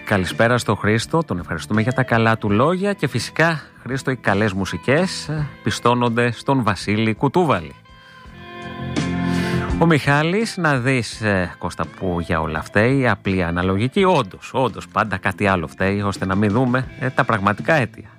Καλησπέρα στο Χρήστο, τον ευχαριστούμε για τα καλά του λόγια και φυσικά, Χρήστο, οι καλές μουσικές πιστώνονται στον Βασίλη Κουτούβαλη. Ο Μιχάλης, να δεις, Κώστα, που για όλα φταίει η απλή αναλογική, όντως πάντα κάτι άλλο φταίει, ώστε να μην δούμε τα πραγματικά αίτια.